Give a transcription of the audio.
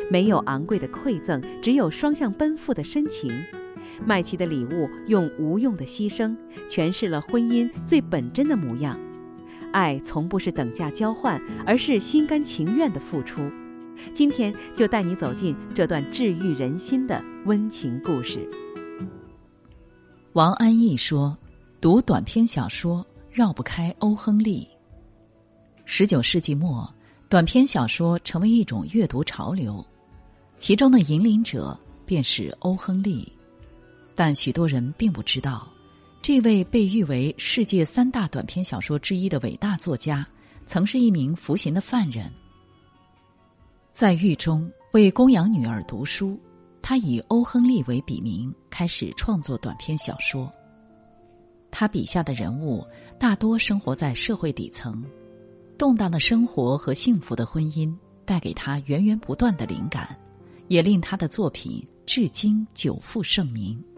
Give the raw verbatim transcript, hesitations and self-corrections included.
没有昂贵的馈赠，只有双向奔赴的深情。麦琪的礼物用无用的牺牲诠释了婚姻最本真的模样。爱从不是等价交换，而是心甘情愿的付出。今天就带你走进这段治愈人心的温情故事。 王安忆说，读短篇小说绕不开欧亨利。十九世纪末，短篇小说成为一种阅读潮流，其中的引领者便是欧亨利。但许多人并不知道，这位被誉为世界三大短篇小说之一的伟大作家，曾是一名服刑的犯人。在狱中为供养女儿读书，他以欧亨利为笔名，开始创作短篇小说。他笔下的人物大多生活在社会底层，动荡的生活和幸福的婚姻带给他源源不断的灵感，也令他的作品至今久负盛名。